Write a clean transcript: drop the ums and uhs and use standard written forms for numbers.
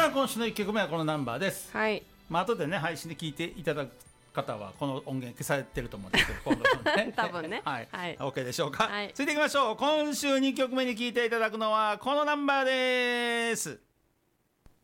あ今週の1曲目はこのナンバーです。 はい。 後でね配信で聞いていただく方はこの音源消されてると思うんですけど今度ね多分ねはい、 はい、 OK でしょうか、 はい、 続いていきましょう。今週2曲目に聴いていただくのはこのナンバーです。